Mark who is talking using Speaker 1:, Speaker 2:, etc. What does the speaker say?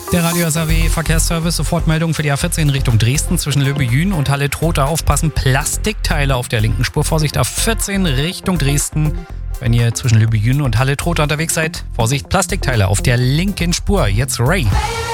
Speaker 1: Der Radio SAW Verkehrsservice, Sofortmeldung für die A14 Richtung Dresden zwischen Löbejün und Halle-Trotha. Aufpassen, Plastikteile auf der linken Spur. Vorsicht, A14 Richtung Dresden. Wenn ihr zwischen Löbejün und Halle-Trotha unterwegs seid, Vorsicht, Plastikteile auf der linken Spur. Jetzt Ray.